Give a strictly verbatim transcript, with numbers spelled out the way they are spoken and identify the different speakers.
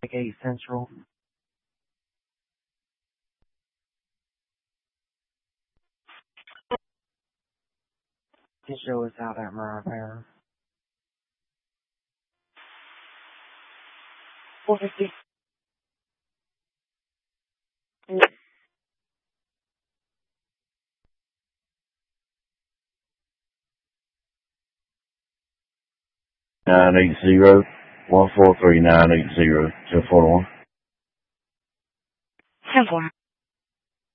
Speaker 1: like eight Central. Just show us out at Mariah Fair. four fifty.
Speaker 2: Nine eight zero one four three nine eight zero two four one.
Speaker 3: Ten four.